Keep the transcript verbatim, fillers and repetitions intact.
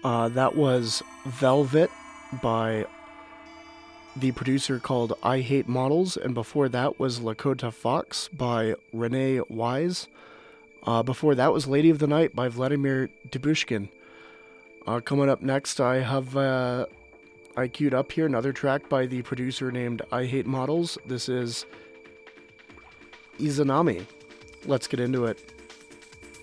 Uh, that was Velvet by the producer called I Hate Models, and before that was Lakota Fox by Renee Wise. Uh, before that was Lady of the Night by Vladimir Debushkin. Uh, coming up next, I have uh, I queued up here another track by the producer named I Hate Models. This is Izanami. Let's get into it.